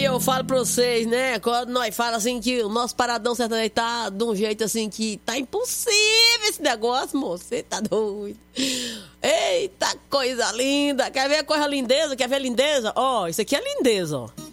eu falo pra vocês, né? Quando nós falamos assim que o nosso paradão sertanejo tá de um jeito assim que tá impossível esse negócio, moço. Você tá doido. Eita, coisa linda. Quer ver a coisa lindeza? Quer ver a lindeza? Ó, isso aqui é lindeza, ó.